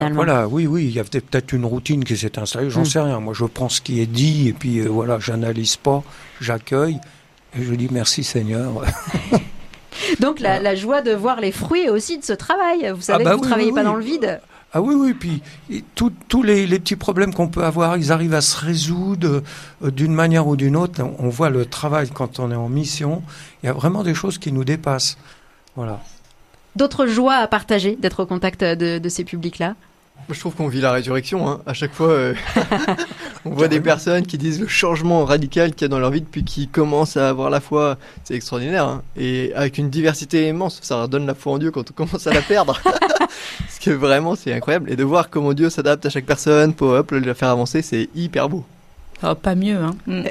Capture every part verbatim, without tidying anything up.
Voilà, oui, oui, il y a peut-être une routine qui s'est installée, j'en mmh. sais rien. Moi, je prends ce qui est dit et puis euh, voilà, j'analyse pas, j'accueille et je dis merci Seigneur. Donc la, la joie de voir les fruits aussi de ce travail. Vous savez ah bah que vous ne oui, travaillez oui, pas oui. dans le vide. Ah oui, oui, puis tous tout les, les petits problèmes qu'on peut avoir, ils arrivent à se résoudre euh, d'une manière ou d'une autre. On voit le travail quand on est en mission. Il y a vraiment des choses qui nous dépassent. Voilà. D'autres joies à partager d'être au contact de, de ces publics-là? Je trouve qu'on vit la résurrection. Hein. À chaque fois, euh, on voit des personnes qui disent le changement radical qu'il y a dans leur vie depuis qu'ils commencent à avoir la foi. C'est extraordinaire. Hein. Et avec une diversité immense, ça leur donne la foi en Dieu quand on commence à la perdre. Parce que vraiment, c'est incroyable. Et de voir comment Dieu s'adapte à chaque personne pour hop, la faire avancer, c'est hyper beau. Oh, pas mieux, hein. Oui,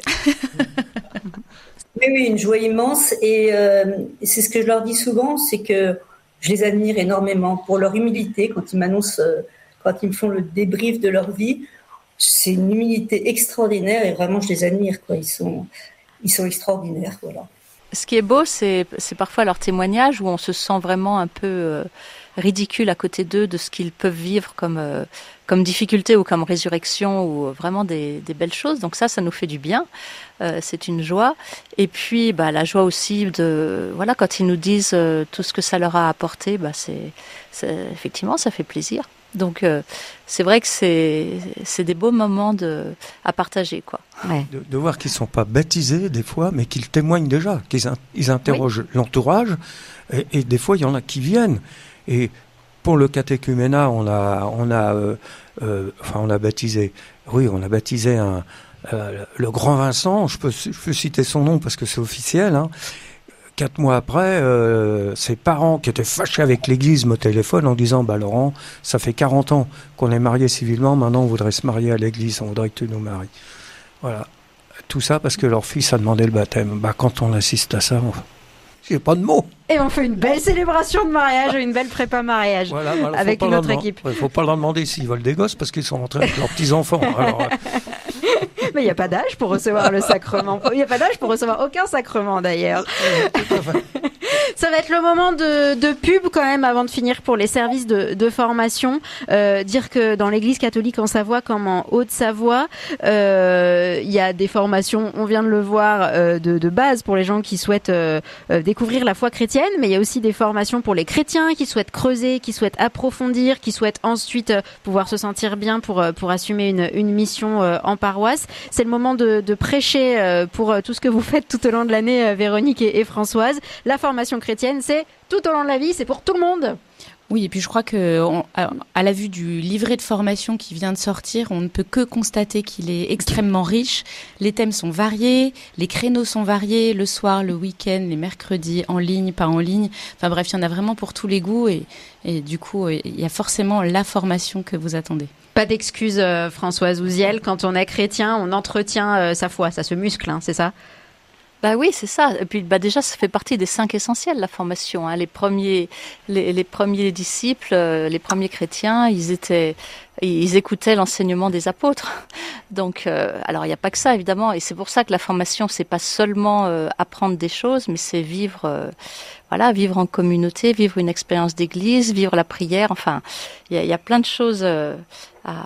oui, une joie immense. Et euh, c'est ce que je leur dis souvent, c'est que je les admire énormément pour leur humilité quand ils m'annoncent... Euh, Quand ils me font le débrief de leur vie, c'est une humilité extraordinaire et vraiment je les admire, quoi. Ils sont, ils sont extraordinaires, voilà. Ce qui est beau, c'est, c'est parfois leur témoignage où on se sent vraiment un peu euh, ridicule à côté d'eux de ce qu'ils peuvent vivre comme euh, comme difficulté ou comme résurrection ou vraiment des, des belles choses. Donc ça, ça nous fait du bien. Euh, c'est une joie. Et puis, bah, la joie aussi de voilà quand ils nous disent euh, tout ce que ça leur a apporté, bah c'est, c'est effectivement ça fait plaisir. Donc euh, c'est vrai que c'est c'est des beaux moments de à partager quoi. Ouais. De, de voir qu'ils sont pas baptisés des fois, mais qu'ils témoignent déjà, qu'ils in, ils interrogent oui. l'entourage, et, et des fois il y en a qui viennent. Et pour le catéchuménat, on a on a euh, euh, enfin on a baptisé, oui on a baptisé un euh, le grand Vincent. Je peux je peux citer son nom parce que c'est officiel. Hein. Quatre mois après, euh, ses parents qui étaient fâchés avec l'Église me téléphonent en disant « Bah Laurent, ça fait quarante ans qu'on est mariés civilement, maintenant on voudrait se marier à l'Église, on voudrait que tu nous maries. » Voilà. Tout ça parce que leur fils a demandé le baptême. Bah quand on assiste à ça, on... j'ai pas de mots. Et on fait une belle célébration de mariage, une belle prépa mariage voilà, voilà, avec une autre équipe. Il ne faut pas leur demander s'ils veulent des gosses parce qu'ils sont rentrés avec leurs petits-enfants. Alors, mais il n'y a pas d'âge pour recevoir le sacrement. Il n'y a pas d'âge pour recevoir aucun sacrement d'ailleurs. Ça va être le moment de, de pub quand même avant de finir pour les services de, de formation. Euh, dire que dans l'Église catholique en Savoie comme en Haute-Savoie, euh, il y a des formations, on vient de le voir, euh, de, de base pour les gens qui souhaitent euh, euh, découvrir la foi chrétienne, mais il y a aussi des formations pour les chrétiens qui souhaitent creuser, qui souhaitent approfondir, qui souhaitent ensuite euh, pouvoir se sentir bien pour, euh, pour assumer une, une mission euh, en paroisse. C'est le moment de, de prêcher euh, pour euh, tout ce que vous faites tout au long de l'année, euh, Véronique et, et Françoise. La formation chrétienne, c'est tout au long de la vie, c'est pour tout le monde. Oui, et puis je crois que on, à, à la vue du livret de formation qui vient de sortir, on ne peut que constater qu'il est extrêmement riche. Les thèmes sont variés, les créneaux sont variés, le soir, le week-end, les mercredis, en ligne, pas en ligne. Enfin bref, il y en a vraiment pour tous les goûts et, et du coup, il y a forcément la formation que vous attendez. Pas d'excuses, euh, Françoise Ouziel, quand on est chrétien, on entretient euh, sa foi, ça se muscle, hein, c'est ça ? Bah oui, c'est ça. Et puis bah déjà, ça fait partie des cinq essentiels, la formation. Hein. Les premiers, les, les premiers disciples, euh, les premiers chrétiens, ils étaient, ils écoutaient l'enseignement des apôtres. Donc, euh, alors il n'y a pas que ça évidemment, et c'est pour ça que la formation, c'est pas seulement euh, apprendre des choses, mais c'est vivre, euh, voilà, vivre en communauté, vivre une expérience d'église, vivre la prière. Enfin, il y a, y a plein de choses euh, à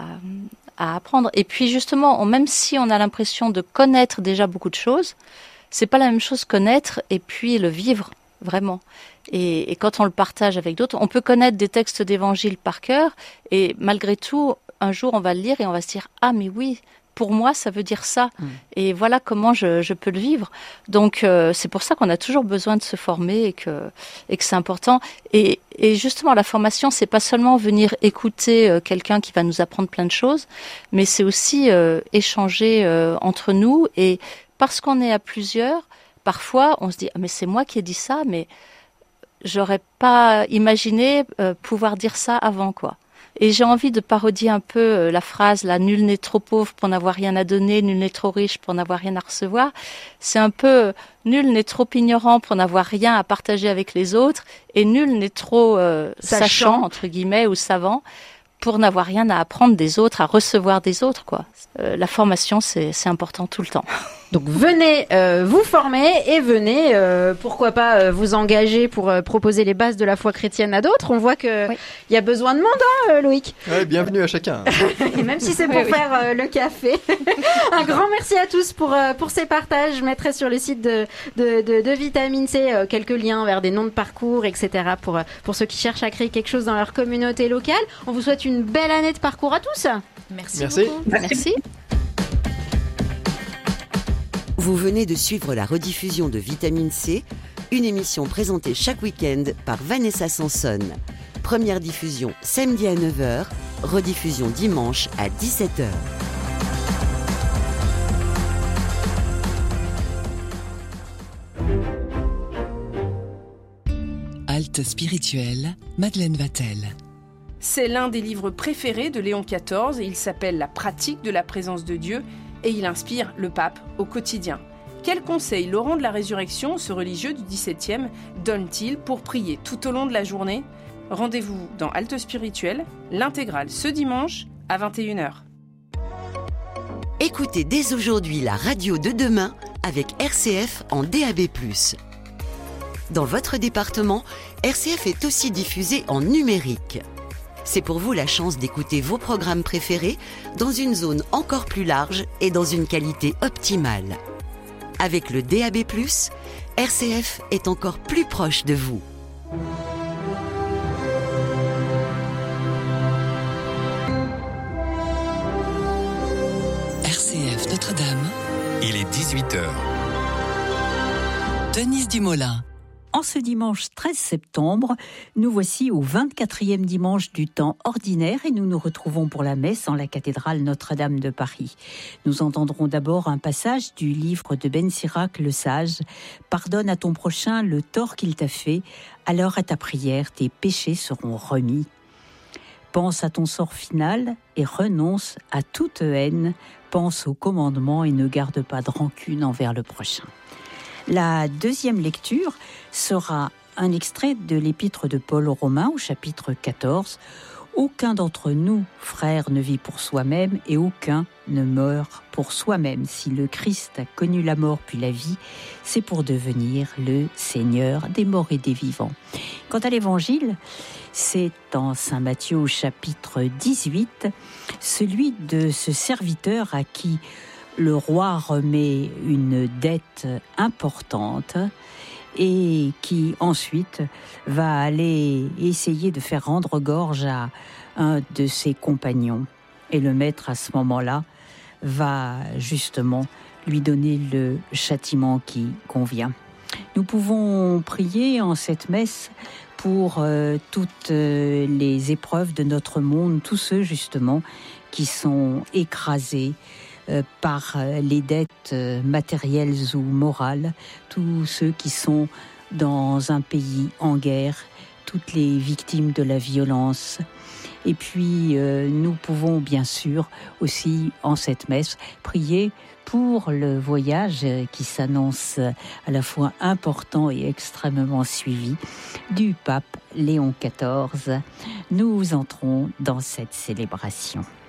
à apprendre. Et puis justement, on, même si on a l'impression de connaître déjà beaucoup de choses, c'est pas la même chose connaître et puis le vivre vraiment. Et, et quand on le partage avec d'autres, on peut connaître des textes d'évangile par cœur et malgré tout, un jour on va le lire et on va se dire ah mais oui, pour moi ça veut dire ça. Mmh. Et voilà comment je, je peux le vivre. Donc euh, c'est pour ça qu'on a toujours besoin de se former et que et que c'est important. Et, et justement la formation, c'est pas seulement venir écouter euh, quelqu'un qui va nous apprendre plein de choses, mais c'est aussi euh, échanger euh, entre nous et parce qu'on est à plusieurs, parfois on se dit ah, mais c'est moi qui ai dit ça, mais j'aurais pas imaginé euh, pouvoir dire ça avant quoi. Et j'ai envie de parodier un peu euh, la phrase là, nul n'est trop pauvre pour n'avoir rien à donner, nul n'est trop riche pour n'avoir rien à recevoir. C'est un peu euh, nul n'est trop ignorant pour n'avoir rien à partager avec les autres, et nul n'est trop euh, sachant. sachant entre guillemets ou savant pour n'avoir rien à apprendre des autres, à recevoir des autres quoi. Euh, la formation c'est c'est important tout le temps. Donc venez euh, vous former et venez, euh, pourquoi pas, euh, vous engager pour euh, proposer les bases de la foi chrétienne à d'autres. On voit qu'il oui. y a besoin de monde, hein, Loïc. Ouais, bienvenue à chacun. Et même si c'est pour oui, faire euh, le café. Un grand merci à tous pour, euh, pour ces partages. Je mettrai sur le site de, de, de, de Vitamine C euh, quelques liens vers des noms de parcours, et cetera pour, pour ceux qui cherchent à créer quelque chose dans leur communauté locale. On vous souhaite une belle année de parcours à tous. Merci, merci. beaucoup. Merci. Vous venez de suivre la rediffusion de Vitamine C, une émission présentée chaque week-end par Vanessa Sanson. Première diffusion samedi à neuf heures, rediffusion dimanche à dix-sept heures. Halte spirituelle, Madeleine Vatel. C'est l'un des livres préférés de Léon quatorze et il s'appelle « La pratique de la présence de Dieu » et il inspire le pape au quotidien. Quels conseils Laurent de la Résurrection, ce religieux du dix-septième, donne-t-il pour prier tout au long de la journée ? Rendez-vous dans Halte spirituelle, l'intégrale ce dimanche à vingt et une heures. Écoutez dès aujourd'hui la radio de demain avec R C F en D A B plus. Dans votre département, R C F est aussi diffusé en numérique. C'est pour vous la chance d'écouter vos programmes préférés dans une zone encore plus large et dans une qualité optimale. Avec le D A B plus, R C F est encore plus proche de vous. R C F Notre-Dame. Il est dix-huit heures. Denise Dumoulin. En ce dimanche treize septembre, nous voici au vingt-quatrième dimanche du temps ordinaire et nous nous retrouvons pour la messe en la cathédrale Notre-Dame de Paris. Nous entendrons d'abord un passage du livre de Ben Sirac le Sage. « Pardonne à ton prochain le tort qu'il t'a fait, alors à ta prière tes péchés seront remis. Pense à ton sort final et renonce à toute haine. Pense au commandement et ne garde pas de rancune envers le prochain. » La deuxième lecture sera un extrait de l'épître de Paul aux Romains au chapitre quatorze. « Aucun d'entre nous, frères, ne vit pour soi-même et aucun ne meurt pour soi-même. Si le Christ a connu la mort puis la vie, c'est pour devenir le Seigneur des morts et des vivants. » Quant à l'évangile, c'est en Saint Matthieu au chapitre dix-huit, celui de ce serviteur à qui le roi remet une dette importante et qui ensuite va aller essayer de faire rendre gorge à un de ses compagnons. Et le maître, à ce moment-là, va justement lui donner le châtiment qui convient. Nous pouvons prier en cette messe pour euh, toutes euh, les épreuves de notre monde, tous ceux justement qui sont écrasés Euh, par euh, les dettes euh, matérielles ou morales, tous ceux qui sont dans un pays en guerre, toutes les victimes de la violence. Et puis, euh, nous pouvons bien sûr aussi, en cette messe, prier pour le voyage qui s'annonce à la fois important et extrêmement suivi du pape Léon quatorze. Nous entrons dans cette célébration.